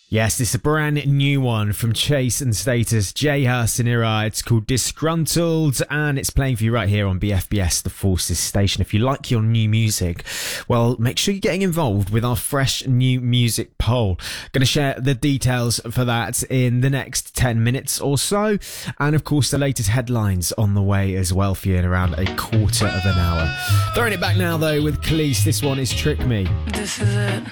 Yes, this is a brand new one from Chase and Status, J Hus and Ira. It's called Disgruntled, and it's playing for you right here on BFBS, the Forces station. If you like your new music, well, make sure you're getting involved with our fresh new music poll. Going to share the details for that in the next 10 minutes or so. And of course, the latest headlines on the way as well for you in around a quarter of an hour. Throwing it back now, though, with Khalees. This one is Trick Me. This is it.